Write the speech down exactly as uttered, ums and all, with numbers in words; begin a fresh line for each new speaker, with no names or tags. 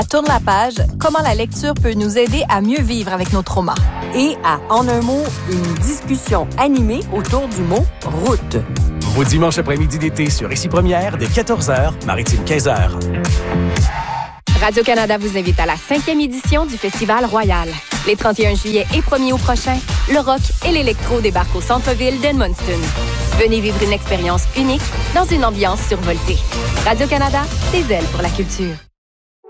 Tourne la page, comment la lecture peut nous aider à mieux vivre avec nos traumas.
Et à En un mot, une discussion animée autour du mot « route ».
Vos dimanches après-midi d'été sur Ici Première, dès quatorze heures, Maritime quinze heures.
Radio-Canada vous invite à la cinquième édition du Festival Royal. Les trente et un juillet et premier août prochain, le rock et l'électro débarquent au centre-ville d'Edmundston. Venez vivre une expérience unique dans une ambiance survoltée. Radio-Canada, des ailes pour la culture.